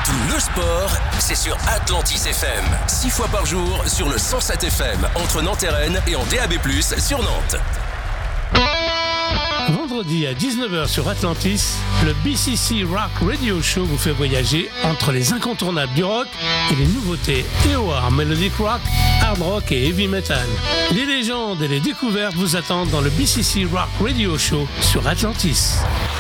Tout le sport, c'est sur Atlantis FM. 6 fois par jour sur le 107 FM entre Nantes et Rennes et en DAB+, sur Nantes. Vendredi à 19h sur Atlantis, le BCC Rock Radio Show vous fait voyager entre les incontournables du rock et les nouveautés EOR, Melodic Rock, Hard Rock et Heavy Metal. Les légendes et les découvertes vous attendent dans le BCC Rock Radio Show sur Atlantis.